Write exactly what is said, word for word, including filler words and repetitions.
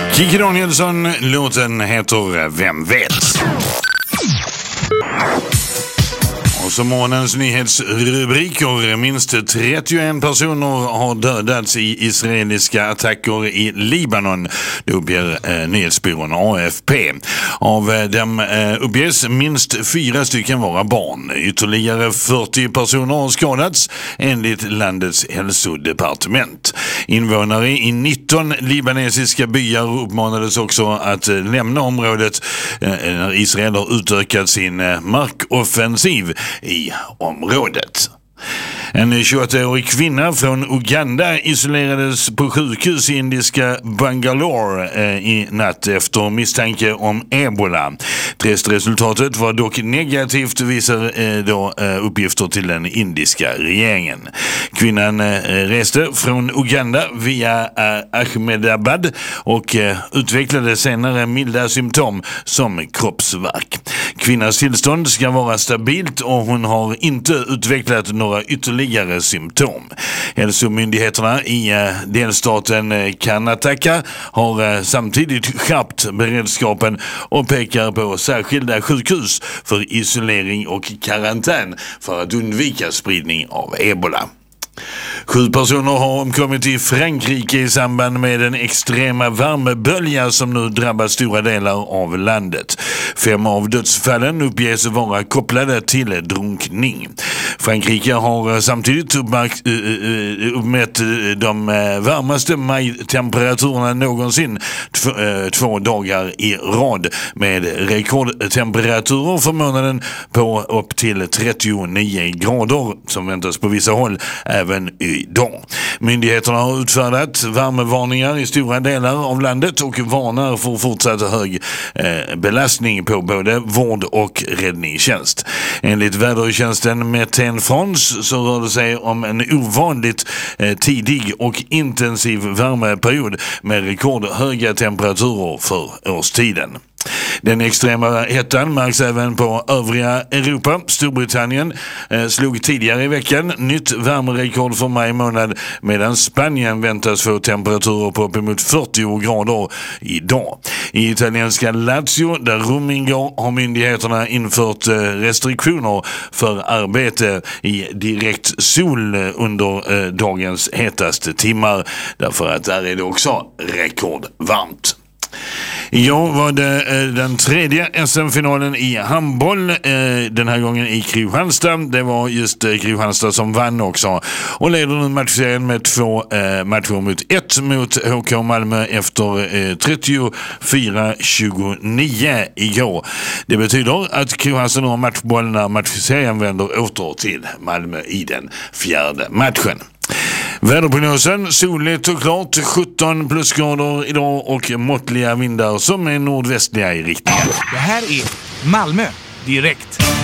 Kikki Danielsson, låten heter Vem vet? Och som månadens nyhetsrubriker, minst trettioen personer har dödats i israeliska attacker i Libanon. Det uppger eh, nyhetsbyrån A F P. Av eh, dem eh, uppges minst fyra stycken vara barn. Ytterligare fyrtio personer har skadats enligt landets hälsodepartement. Invånare i nitton libanesiska byar uppmanades också att eh, lämna området eh, när Israel har utökat sin eh, markoffensiv i området. En tjugoåttaårig kvinna från Uganda isolerades på sjukhus i indiska Bangalore eh, i natt efter misstanke om ebola. Testresultatet var dock negativt, visar eh, då eh, uppgifter till den indiska regeringen. Kvinnan eh, reste från Uganda via eh, Ahmedabad och eh, utvecklade senare milda symptom som kroppsvärk. Kvinnans tillstånd ska vara stabilt och hon har inte utvecklat några ytterligare symptom. Hälsomyndigheterna i eh, delstaten eh, Karnataka har eh, samtidigt skärpt beredskapen och pekar på särskilda sjukhus för isolering och karantän för att undvika spridning av ebola. Sju personer har omkommit i Frankrike i samband med den extrema värmebölja som nu drabbar stora delar av landet. Fem av dödsfallen uppges vara kopplade till drunkning. Frankrike har samtidigt uppmätt de varmaste majtemperaturerna någonsin två dagar i rad, med rekordtemperaturer för månaden på upp till trettionio grader som väntas på vissa håll även idag. Myndigheterna har utfärdat värmevarningar i stora delar av landet och varnar för fortsatt hög eh, belastning på både vård och räddningstjänst. Enligt vädertjänsten Meten France så rör det sig om en ovanligt eh, tidig och intensiv värmeperiod med rekordhöga temperaturer för årstiden. Den extrema hettan märks även på övriga Europa. Storbritannien eh, slog tidigare i veckan nytt värmerekord för maj månad, medan Spanien väntas få temperaturer på uppemot fyrtio grader idag. I italienska Lazio, där Rom ingår, har myndigheterna infört eh, restriktioner för arbete i direkt sol eh, under eh, dagens hetaste timmar, därför att där är det också rekordvarmt. Igår var det eh, den tredje S M-finalen i handboll, eh, den här gången i Kristianstad. Det var just eh, Kristianstad som vann också och leder nu matchserien med två eh, matcher mot ett mot H K Malmö efter eh, trettiofyra tjugonio igår. Det betyder att Kristianstad nu har matchboll när matchserien vänder åter till Malmö i den fjärde matchen. Väderprognosen: soligt och klart, sjutton plusgrader idag och måttliga vindar som är nordvästliga i riktningen. Det här är Malmö direkt.